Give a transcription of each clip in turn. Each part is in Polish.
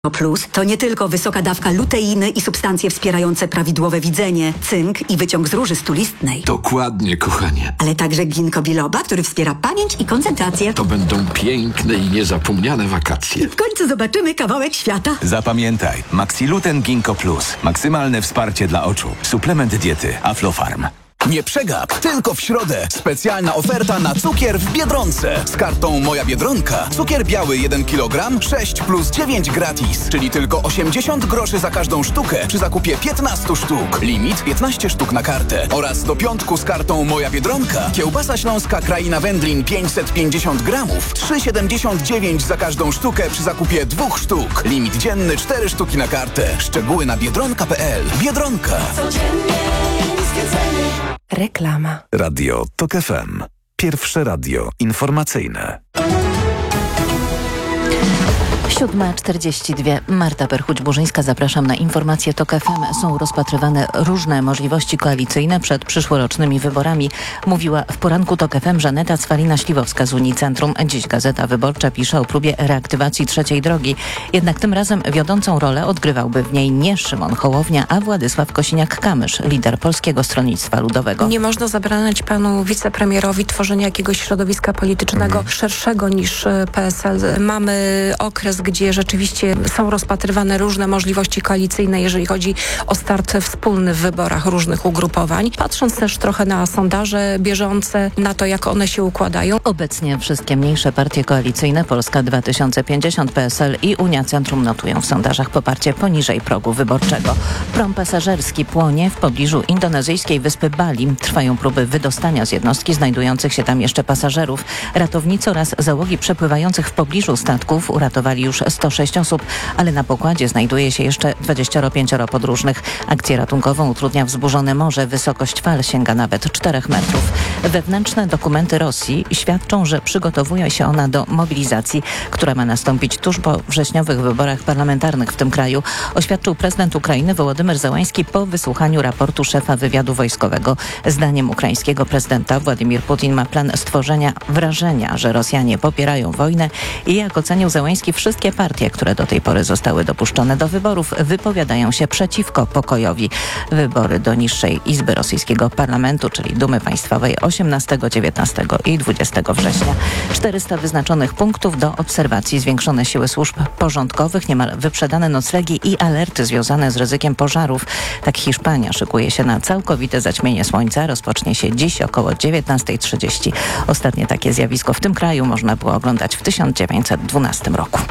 Plus to nie tylko wysoka dawka luteiny i substancje wspierające prawidłowe widzenie, cynk i wyciąg z róży stulistnej. Dokładnie, kochanie. Ale także ginkgo biloba, który wspiera pamięć i koncentrację. To będą piękne i niezapomniane wakacje. W końcu zobaczymy kawałek świata. Zapamiętaj, Maxiluten Ginkgo Plus. Maksymalne wsparcie dla oczu. Suplement diety Aflofarm. Nie przegap! Tylko w środę specjalna oferta na cukier w Biedronce. Z kartą Moja Biedronka cukier biały 1 kg 6 plus 9 gratis, czyli tylko 80 groszy za każdą sztukę przy zakupie 15 sztuk. Limit 15 sztuk na kartę. Oraz do piątku z kartą Moja Biedronka kiełbasa śląska Kraina Wędlin 550 gramów 3,79 za każdą sztukę przy zakupie 2 sztuk. Limit dzienny 4 sztuki na kartę. Szczegóły na biedronka.pl. Biedronka. Reklama. Radio TOK FM. Pierwsze radio informacyjne. 7:42. Marta Perchuć-Burzyńska, zapraszam na informacje TOK FM. Są rozpatrywane różne możliwości koalicyjne przed przyszłorocznymi wyborami. Mówiła w poranku TOK FM Żaneta Cwalina-Śliwowska z Unicentrum. Dziś Gazeta Wyborcza pisze o próbie reaktywacji trzeciej drogi. Jednak tym razem wiodącą rolę odgrywałby w niej nie Szymon Hołownia, a Władysław Kosiniak-Kamysz, lider Polskiego Stronnictwa Ludowego. Nie można zabraniać panu wicepremierowi tworzenia jakiegoś środowiska politycznego szerszego niż PSL. Mamy okres, gdzie rzeczywiście są rozpatrywane różne możliwości koalicyjne, jeżeli chodzi o start wspólny w wyborach różnych ugrupowań. Patrząc też trochę na sondaże bieżące, na to, jak one się układają. Obecnie wszystkie mniejsze partie koalicyjne, Polska 2050, PSL i Unia Centrum, notują w sondażach poparcie poniżej progu wyborczego. Prom pasażerski płonie w pobliżu indonezyjskiej wyspy Bali. Trwają próby wydostania z jednostki znajdujących się tam jeszcze pasażerów. Ratownicy oraz załogi przepływających w pobliżu statków uratowali już 106 osób, ale na pokładzie znajduje się jeszcze 25 podróżnych. Akcję ratunkową utrudnia wzburzone morze. Wysokość fal sięga nawet 4 metrów. Wewnętrzne dokumenty Rosji świadczą, że przygotowuje się ona do mobilizacji, która ma nastąpić tuż po wrześniowych wyborach parlamentarnych w tym kraju, oświadczył prezydent Ukrainy Wołodymyr Zełański po wysłuchaniu raportu szefa wywiadu wojskowego. Zdaniem ukraińskiego prezydenta Władimir Putin ma plan stworzenia wrażenia, że Rosjanie popierają wojnę i, jak ocenił Zełański, wszystkie partie, które do tej pory zostały dopuszczone do wyborów, wypowiadają się przeciwko pokojowi. Wybory do niższej izby rosyjskiego parlamentu, czyli Dumy Państwowej 18, 19 i 20 września. 400 wyznaczonych punktów do obserwacji, zwiększone siły służb porządkowych, niemal wyprzedane noclegi i alerty związane z ryzykiem pożarów. Tak Hiszpania szykuje się na całkowite zaćmienie słońca. Rozpocznie się dziś około 19:30. Ostatnie takie zjawisko w tym kraju można było oglądać w 1912 roku.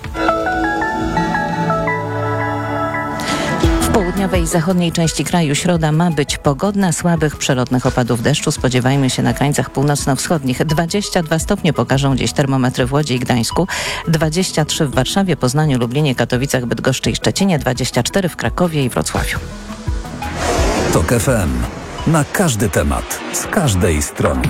W południowej i zachodniej części kraju środa ma być pogodna, słabych przelotnych opadów deszczu spodziewajmy się na krańcach północno-wschodnich. 22 stopnie pokażą dziś termometry w Łodzi i Gdańsku, 23 w Warszawie, Poznaniu, Lublinie, Katowicach, Bydgoszczy i Szczecinie, 24 w Krakowie i Wrocławiu. TOK FM. Na każdy temat, z każdej strony.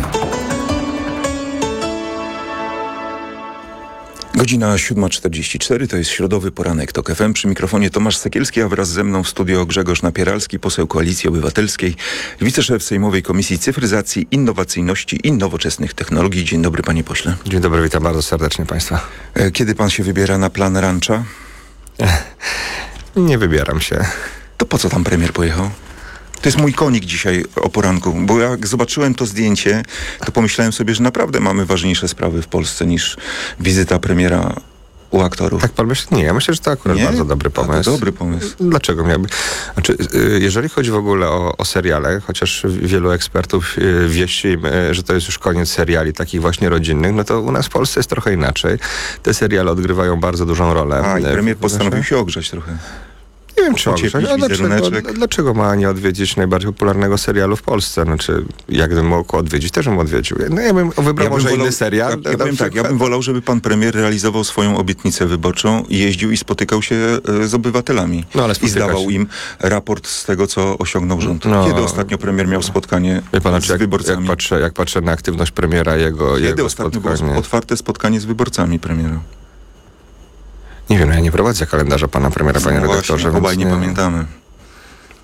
Godzina 7:44, to jest środowy poranek TOK FM. Przy mikrofonie Tomasz Sekielski, a wraz ze mną w studio Grzegorz Napieralski, poseł Koalicji Obywatelskiej, wiceszef Sejmowej Komisji Cyfryzacji, Innowacyjności i Nowoczesnych Technologii. Dzień dobry, panie pośle. Dzień dobry, witam bardzo serdecznie państwa. Kiedy pan się wybiera na plan rancha? Nie wybieram się. To po co tam premier pojechał? To jest mój konik dzisiaj o poranku, bo jak zobaczyłem to zdjęcie, to pomyślałem sobie, że naprawdę mamy ważniejsze sprawy w Polsce niż wizyta premiera u aktorów. Tak pan myśli? Nie, ja myślę, że to akurat bardzo dobry pomysł. To dobry pomysł. Dlaczego miałby? Znaczy, jeżeli chodzi w ogóle o seriale, chociaż wielu ekspertów wieści, że to jest już koniec seriali takich właśnie rodzinnych, no to u nas w Polsce jest trochę inaczej. Te seriale odgrywają bardzo dużą rolę. I premier postanowił się ogrzać trochę. Nie wiem, czy dlaczego ma nie odwiedzić najbardziej popularnego serialu w Polsce? Znaczy, jakbym mógł odwiedzić, też bym odwiedził. No, ja bym wybrał może inny serial. Ja bym wolał, żeby pan premier realizował swoją obietnicę wyborczą i jeździł i spotykał się z obywatelami. No, ale i zdawał im raport z tego, co osiągnął rząd. Kiedy ostatnio premier miał spotkanie z wyborcami? Jak patrzę na aktywność premiera, Kiedy ostatnio było otwarte spotkanie z wyborcami premiera? Nie wiem, ja nie prowadzę kalendarza pana premiera, panie redaktorze. Obaj nie pamiętamy.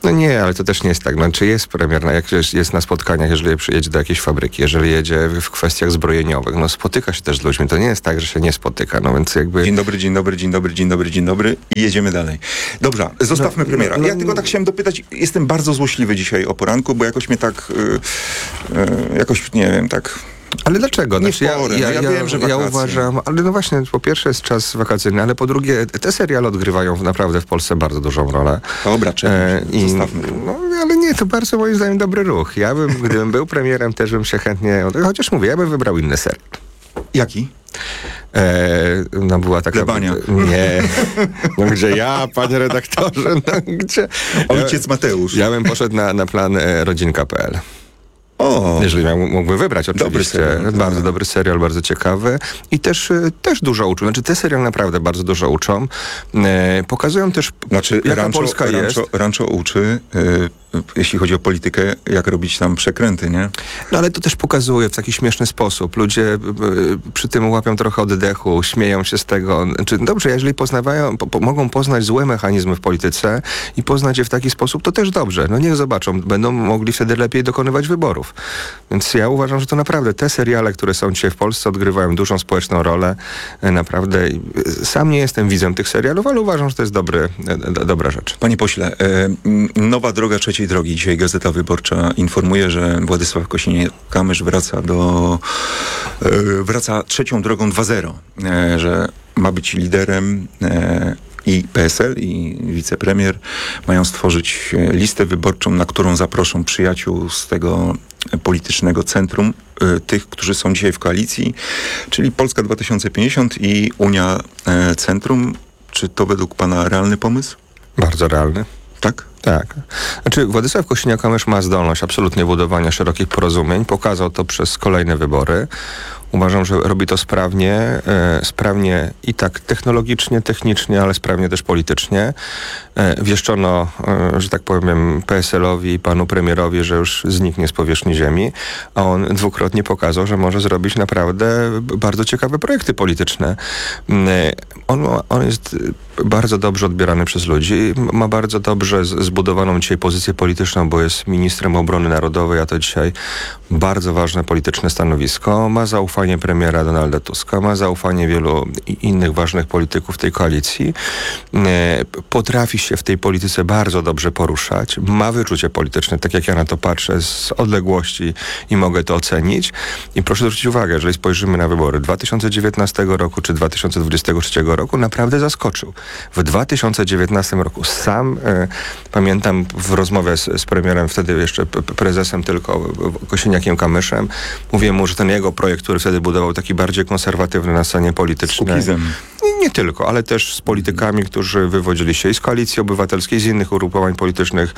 No nie, ale to też nie jest tak. No, czy jest premier, jak jest na spotkaniach, jeżeli przyjedzie do jakiejś fabryki, jeżeli jedzie w kwestiach zbrojeniowych, no spotyka się też z ludźmi. To nie jest tak, że się nie spotyka, no więc jakby... Dzień dobry i jedziemy dalej. Dobrze, zostawmy premiera. Ja tylko tak chciałem dopytać, jestem bardzo złośliwy dzisiaj o poranku, bo jakoś mnie tak, nie wiem, tak... Ale dlaczego? Nie Znaczy, porę, ja wiem, że ja wakacje. uważam, ale no właśnie, po pierwsze jest czas wakacyjny, ale po drugie, te seriale odgrywają naprawdę w Polsce bardzo dużą rolę. Dobra, zostawmy to. No, ale nie, to bardzo moim zdaniem dobry ruch. Gdybym był premierem, też bym się chętnie, chociaż mówię, ja bym wybrał inny serial. Jaki? No była taka... Plebania. Nie. No gdzie ja, panie redaktorze, no gdzie... Ojciec Mateusz. Ja bym poszedł na plan rodzinka.pl. O, Jeżeli mógłbym wybrać, oczywiście. Dobry serial. Bardzo dobry serial, bardzo ciekawy. I też dużo uczą. Znaczy, te seriale naprawdę bardzo dużo uczą. Pokazują też, jaka Polska jest. Rancho uczy, jeśli chodzi o politykę, jak robić tam przekręty, nie? No ale to też pokazuje w taki śmieszny sposób. Ludzie przy tym łapią trochę oddechu, śmieją się z tego. Znaczy, dobrze, jeżeli mogą poznać złe mechanizmy w polityce i poznać je w taki sposób, to też dobrze. No niech zobaczą. Będą mogli wtedy lepiej dokonywać wyborów. Więc ja uważam, że to naprawdę te seriale, które są dzisiaj w Polsce, odgrywają dużą społeczną rolę. Naprawdę. Sam nie jestem widzem tych serialów, ale uważam, że to jest dobra rzecz. Panie pośle, nowa droga trzeciej drogi. Dzisiaj Gazeta Wyborcza informuje, że Władysław Kosiniak-Kamysz wraca trzecią drogą 2.0, że ma być liderem i PSL, i wicepremier mają stworzyć listę wyborczą, na którą zaproszą przyjaciół z tego politycznego centrum, tych, którzy są dzisiaj w koalicji, czyli Polska 2050 i Unia Centrum. Czy to według pana realny pomysł? Bardzo realny. Tak? Tak. Znaczy Władysław Kosiniak-Kamysz ma zdolność absolutnie budowania szerokich porozumień. Pokazał to przez kolejne wybory. Uważam, że robi to sprawnie i tak technologicznie, technicznie, ale sprawnie też politycznie. Wieszczono, że tak powiem, PSL-owi i panu premierowi, że już zniknie z powierzchni ziemi, a on dwukrotnie pokazał, że może zrobić naprawdę bardzo ciekawe projekty polityczne. On jest bardzo dobrze odbierany przez ludzi. Ma bardzo dobrze zbudowaną dzisiaj pozycję polityczną, bo jest ministrem obrony narodowej, a to dzisiaj bardzo ważne polityczne stanowisko. Ma zaufanie premiera Donalda Tuska, ma zaufanie wielu innych ważnych polityków tej koalicji. Potrafi się w tej polityce bardzo dobrze poruszać. Ma wyczucie polityczne, tak jak ja na to patrzę z odległości i mogę to ocenić. I proszę zwrócić uwagę, jeżeli spojrzymy na wybory 2019 roku czy 2023 roku, naprawdę zaskoczył. W 2019 roku sam pamiętam w rozmowie z premierem, wtedy jeszcze prezesem tylko Kosiniakiem-Kamyszem, mówiłem mu, że ten jego projekt, który wtedy budował, taki bardziej konserwatywny na scenie politycznej. Z Kukizem. Nie tylko, ale też z politykami, którzy wywodzili się i z Koalicji Obywatelskiej, z innych ugrupowań politycznych,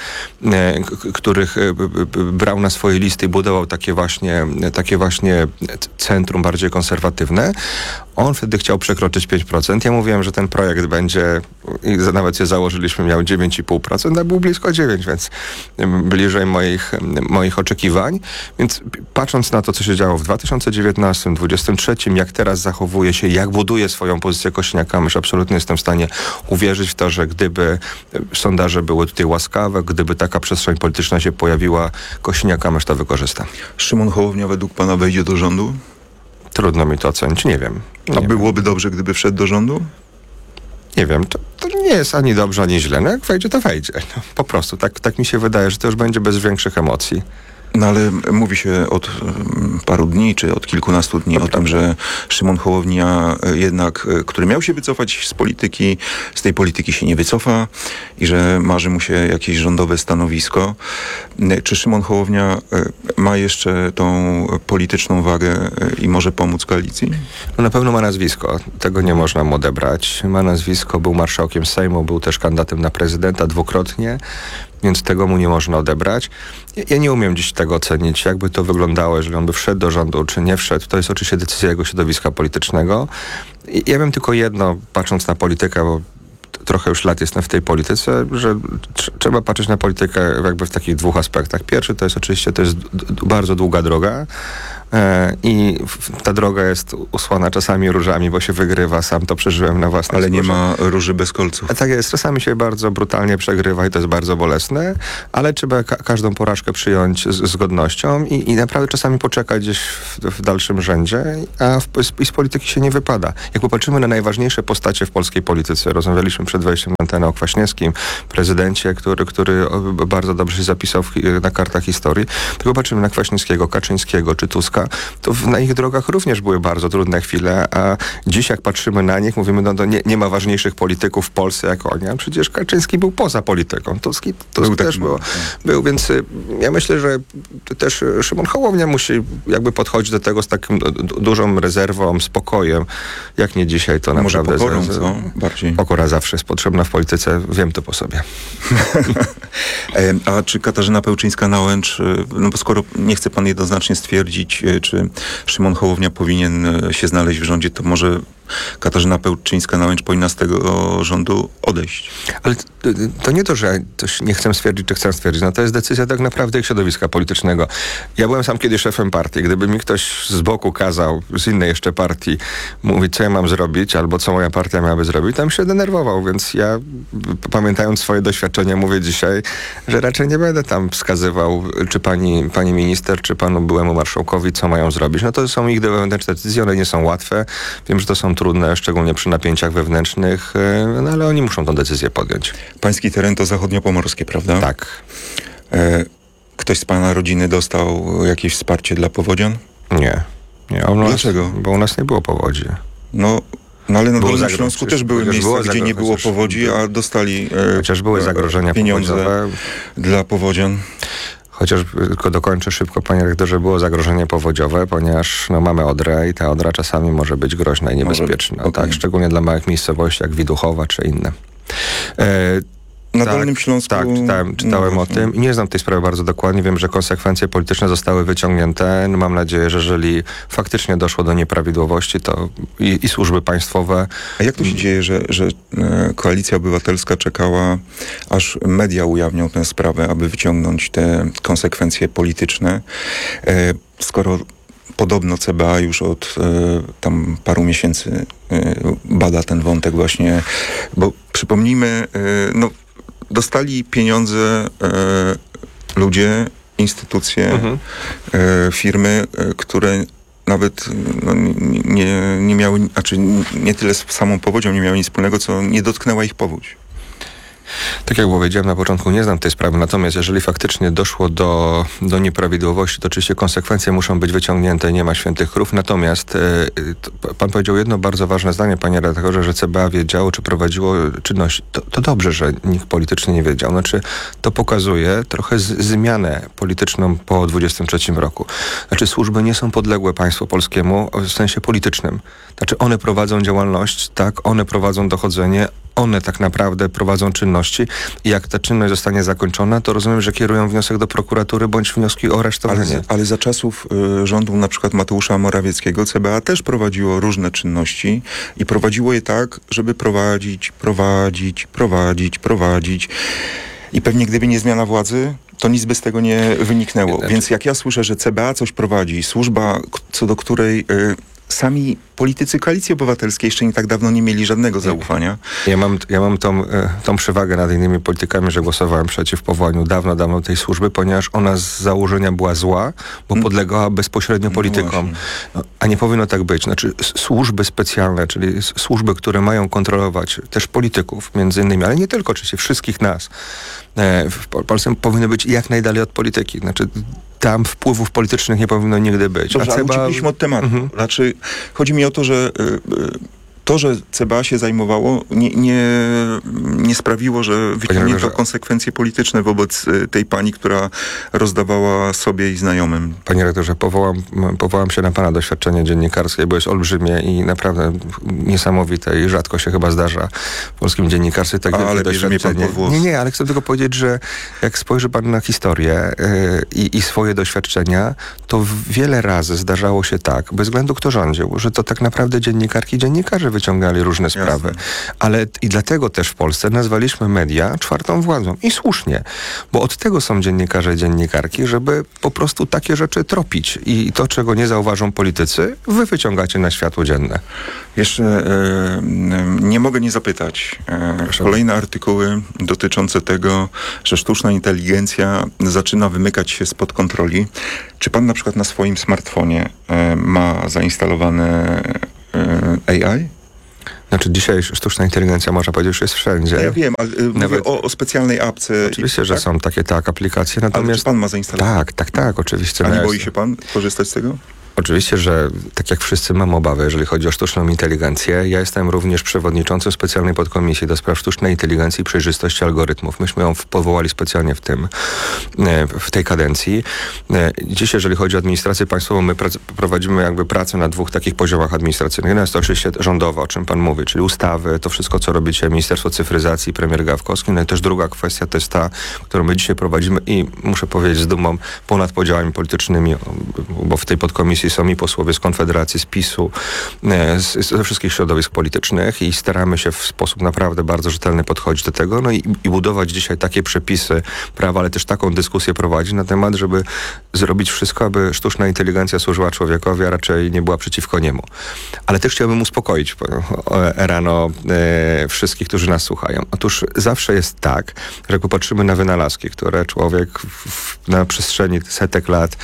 których brał na swoje listy i budował takie właśnie centrum bardziej konserwatywne. On wtedy chciał przekroczyć 5%. Ja mówiłem, że ten projekt będzie, i nawet je założyliśmy, miał 9,5%, a był blisko 9%, więc bliżej moich oczekiwań. Więc patrząc na to, co się działo w 2019, 2023, jak teraz zachowuje się, jak buduje swoją pozycję Kosiniak-Kamysz, absolutnie jestem w stanie uwierzyć w to, że gdyby sondaże były tutaj łaskawe, gdyby taka przestrzeń polityczna się pojawiła, Kosiniak-Kamysz to wykorzysta. Szymon Hołownia według pana wejdzie do rządu? Trudno mi to ocenić, nie wiem. A byłoby dobrze, gdyby wszedł do rządu? Nie wiem, to nie jest ani dobrze, ani źle. No jak wejdzie, to wejdzie. No, po prostu, tak mi się wydaje, że to już będzie bez większych emocji. No ale mówi się od paru dni, czy od kilkunastu dni o tym, że Szymon Hołownia jednak, który miał się wycofać z tej polityki się nie wycofa i że marzy mu się jakieś rządowe stanowisko. Czy Szymon Hołownia ma jeszcze tą polityczną wagę i może pomóc koalicji? No na pewno ma nazwisko. Tego nie można mu odebrać. Ma nazwisko, był marszałkiem Sejmu, był też kandydatem na prezydenta dwukrotnie, więc tego mu nie można odebrać. Ja nie umiem dziś tego ocenić, jakby to wyglądało, jeżeli on by wszedł do rządu, czy nie wszedł. To jest oczywiście decyzja jego środowiska politycznego. Ja wiem tylko jedno, patrząc na politykę, bo trochę już lat jestem w tej polityce, że trzeba patrzeć na politykę jakby w takich dwóch aspektach. Pierwszy to jest oczywiście bardzo długa droga i ta droga jest usłana czasami różami, bo się wygrywa. Sam to przeżyłem na własnej Ale nie skórze. ma róży bez kolców. A tak jest. Czasami się bardzo brutalnie przegrywa i to jest bardzo bolesne, ale trzeba każdą porażkę przyjąć z godnością i naprawdę czasami poczekać gdzieś w dalszym rzędzie, a z polityki się nie wypada. Jak popatrzymy na najważniejsze postacie w polskiej polityce, rozmawialiśmy przed wejściem na antenę o Kwaśniewskim, prezydencie, który bardzo dobrze się zapisał na kartach historii, to popatrzymy na Kwaśniewskiego, Kaczyńskiego czy Tuska, to na ich drogach również były bardzo trudne chwile, a dziś jak patrzymy na nich, mówimy, no to nie ma ważniejszych polityków w Polsce jak oni, a przecież Kaczyński był poza polityką. Tusk też był, więc ja myślę, że też Szymon Hołownia musi jakby podchodzić do tego z taką dużą rezerwą, spokojem, jak nie dzisiaj, to Może naprawdę... pokorą, co? Bardziej. Pokora zawsze jest potrzebna w polityce, wiem to po sobie. A czy Katarzyna Pełczyńska-Nałęcz, no bo skoro nie chce pan jednoznacznie stwierdzić, czy Szymon Hołownia powinien się znaleźć w rządzie, to może Katarzyna Pełczyńska-Nałęcz powinna z tego rządu odejść. Ale to nie to, że ja coś nie chcę stwierdzić, czy chcę stwierdzić. No to jest decyzja tak naprawdę środowiska politycznego. Ja byłem sam kiedyś szefem partii. Gdyby mi ktoś z boku kazał, z innej jeszcze partii, mówić, co ja mam zrobić, albo co moja partia miałaby zrobić, tam się denerwował. Więc ja, pamiętając swoje doświadczenia, mówię dzisiaj, że raczej nie będę tam wskazywał, czy pani minister, czy panu byłemu marszałkowi, co mają zrobić. No to są ich wewnętrzne decyzje, one nie są łatwe. Wiem, że to są trudne, szczególnie przy napięciach wewnętrznych, no ale oni muszą tę decyzję podjąć. Pański teren to zachodniopomorskie, prawda? Tak. Ktoś z pana rodziny dostał jakieś wsparcie dla powodzian? Nie. Dlaczego? Bo u nas nie było powodzi. No ale na Dolnym Śląsku też były miejsca, gdzie nie było powodzi, a dostali chociaż były zagrożenia pieniądze powodziowe dla powodzian. Chociaż tylko dokończę szybko, panie rektorze, było zagrożenie powodziowe, ponieważ mamy Odrę i ta Odra czasami może być groźna i niebezpieczna. Okay. Tak, szczególnie dla małych miejscowości jak Widuchowa czy inne. Na Dolnym Śląsku... Tak, czytałem o tym. Nie znam tej sprawy bardzo dokładnie. Wiem, że konsekwencje polityczne zostały wyciągnięte. No, mam nadzieję, że jeżeli faktycznie doszło do nieprawidłowości, to i służby państwowe... A jak to się dzieje, że Koalicja Obywatelska czekała, aż media ujawnią tę sprawę, aby wyciągnąć te konsekwencje polityczne, skoro podobno CBA już od tam paru miesięcy bada ten wątek właśnie, bo przypomnijmy, dostali pieniądze ludzie, instytucje, firmy, które nawet nie miały, znaczy nie tyle z samą powodzią nie miały nic wspólnego, co nie dotknęła ich powódź. Tak jak powiedziałem na początku, nie znam tej sprawy, natomiast jeżeli faktycznie doszło do nieprawidłowości, to oczywiście konsekwencje muszą być wyciągnięte, nie ma świętych krów. Natomiast pan powiedział jedno bardzo ważne zdanie, panie redaktorze, że CBA wiedziało, czy prowadziło czynność. To dobrze, że nikt politycznie nie wiedział. Znaczy, to pokazuje trochę zmianę polityczną po 23 roku. Znaczy, służby nie są podległe państwu polskiemu w sensie politycznym. Znaczy, one prowadzą działalność, tak, one prowadzą dochodzenie, one tak naprawdę prowadzą czynności i jak ta czynność zostanie zakończona, to rozumiem, że kierują wniosek do prokuratury bądź wnioski o aresztowanie. Ale za czasów rządu na przykład Mateusza Morawieckiego CBA też prowadziło różne czynności i prowadziło je tak, żeby prowadzić. I pewnie gdyby nie zmiana władzy, to nic by z tego nie wyniknęło. Więc jak ja słyszę, że CBA coś prowadzi, służba, co do której... Sami politycy Koalicji Obywatelskiej jeszcze nie tak dawno nie mieli żadnego zaufania. Ja mam tą przewagę nad innymi politykami, że głosowałem przeciw powołaniu dawno tej służby, ponieważ ona z założenia była zła, bo podlegała bezpośrednio politykom. A nie powinno tak być. Znaczy służby specjalne, czyli służby, które mają kontrolować też polityków między innymi, ale nie tylko, oczywiście wszystkich nas. W Polsce powinny być jak najdalej od polityki. Znaczy tam wpływów politycznych nie powinno nigdy być. Dobrze, ale uciekliśmy od tematu. Znaczy, chodzi mi o to, że CBA się zajmowało, nie sprawiło, że wyciągnięto konsekwencje polityczne wobec tej pani, która rozdawała sobie i znajomym. Panie rektorze, powołam się na pana doświadczenie dziennikarskie, bo jest olbrzymie i naprawdę niesamowite i rzadko się chyba zdarza w polskim dziennikarstwie tak wielkie doświadczenie. Nie, ale chcę tylko powiedzieć, że jak spojrzy pan na historię i swoje doświadczenia, to wiele razy zdarzało się tak, bez względu kto rządził, że to tak naprawdę dziennikarki i dziennikarze wyciągali różne sprawy. Ale i dlatego też w Polsce nazwaliśmy media czwartą władzą. I słusznie, bo od tego są dziennikarze i dziennikarki, żeby po prostu takie rzeczy tropić. I to, czego nie zauważą politycy, wy wyciągacie na światło dzienne. Jeszcze nie mogę nie zapytać. Kolejne artykuły dotyczące tego, że sztuczna inteligencja zaczyna wymykać się spod kontroli. Czy pan na przykład na swoim smartfonie ma zainstalowane AI? Znaczy dzisiaj sztuczna inteligencja, można powiedzieć, że jest wszędzie. Ja wiem, ale mówię o specjalnej apce. Oczywiście, że są takie aplikacje, natomiast... Ale czy pan ma zainstalowane? Tak, oczywiście. A nie boi się pan korzystać z tego? Oczywiście, że tak jak wszyscy mam obawy, jeżeli chodzi o sztuczną inteligencję. Ja jestem również przewodniczącym specjalnej podkomisji do spraw sztucznej inteligencji i przejrzystości algorytmów. Myśmy ją powołali specjalnie w tej kadencji. Dziś, jeżeli chodzi o administrację państwową, my prowadzimy jakby pracę na dwóch takich poziomach administracyjnych. Jedna jest to oczywiście rządowa, o czym pan mówi, czyli ustawy, to wszystko, co robicie Ministerstwo Cyfryzacji, premier Gawkowski. No i też druga kwestia to jest ta, którą my dzisiaj prowadzimy i muszę powiedzieć z dumą ponad podziałami politycznymi, bo w tej podkomisji są i posłowie z Konfederacji, z PiS-u, ze wszystkich środowisk politycznych i staramy się w sposób naprawdę bardzo rzetelny podchodzić do tego, no i budować dzisiaj takie przepisy prawa, ale też taką dyskusję prowadzić na temat, żeby zrobić wszystko, aby sztuczna inteligencja służyła człowiekowi, a raczej nie była przeciwko niemu. Ale też chciałbym uspokoić rano wszystkich, którzy nas słuchają. Otóż zawsze jest tak, że jak popatrzymy na wynalazki, które człowiek na przestrzeni setek lat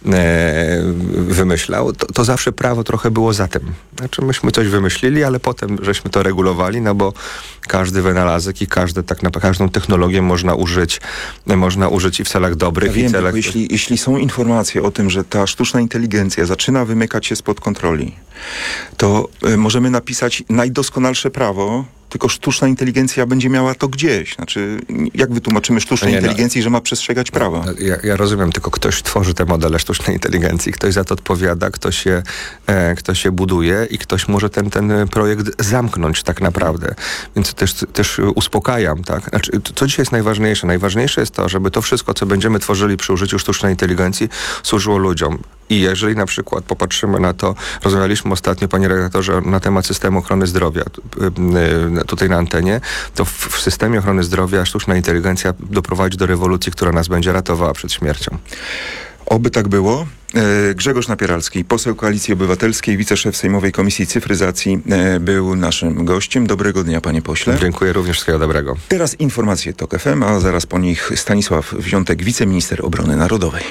wymyślał, to zawsze prawo trochę było za tym. Znaczy myśmy coś wymyślili, ale potem żeśmy to regulowali, no bo każdy wynalazek i każdą technologię można użyć i w celach dobrych. Ja wiem, i celach... jeśli są informacje o tym, że ta sztuczna inteligencja zaczyna wymykać się spod kontroli, to możemy napisać najdoskonalsze prawo, tylko sztuczna inteligencja będzie miała to gdzieś. Znaczy, jak wytłumaczymy sztucznej inteligencji, że ma przestrzegać prawa? Ja rozumiem, tylko ktoś tworzy te modele sztucznej inteligencji, ktoś za to odpowiada, ktoś się buduje i ktoś może ten projekt zamknąć tak naprawdę. Więc też uspokajam, tak? Znaczy, co dzisiaj jest najważniejsze? Najważniejsze jest to, żeby to wszystko, co będziemy tworzyli przy użyciu sztucznej inteligencji, służyło ludziom. I jeżeli na przykład popatrzymy na to, rozmawialiśmy ostatnio, panie redaktorze, na temat systemu ochrony zdrowia tutaj na antenie, to w systemie ochrony zdrowia sztuczna inteligencja doprowadzi do rewolucji, która nas będzie ratowała przed śmiercią. Oby tak było. Grzegorz Napieralski, poseł Koalicji Obywatelskiej, wiceszef Sejmowej Komisji Cyfryzacji, był naszym gościem. Dobrego dnia, panie pośle. Dziękuję, również wszystkiego dobrego. Teraz informacje TOK FM, a zaraz po nich Stanisław Wziątek, wiceminister obrony narodowej.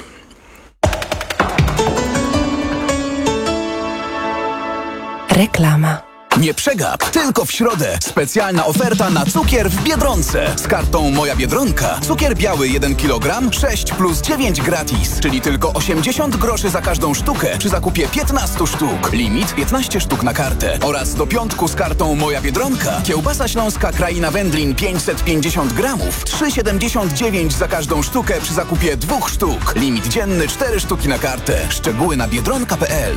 Reklama. Nie przegap, tylko w środę. Specjalna oferta na cukier w Biedronce. Z kartą Moja Biedronka. Cukier biały 1 kg, 6 plus 9 gratis. Czyli tylko 80 groszy za każdą sztukę przy zakupie 15 sztuk. Limit 15 sztuk na kartę. Oraz do piątku z kartą Moja Biedronka. Kiełbasa śląska Kraina Wędlin 550 gramów. 3,79 za każdą sztukę przy zakupie 2 sztuk. Limit dzienny 4 sztuki na kartę. Szczegóły na biedronka.pl.